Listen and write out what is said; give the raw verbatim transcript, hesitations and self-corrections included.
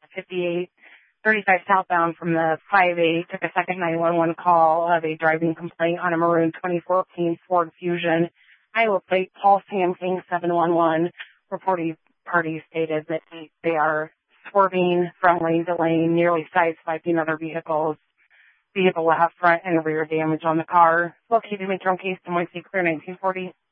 fifty-eight thirty-five southbound from the five eight. Took a second nine one one call of a driving complaint on a maroon twenty fourteen Ford Fusion. Iowa plate Paul Sam King seven one one. Reporting party stated that they are swerving from lane to lane, nearly sideswiping other vehicles. Vehicle will have front and rear damage on the car. Located in Midtown Case, Des Moines City Clear nineteen forty.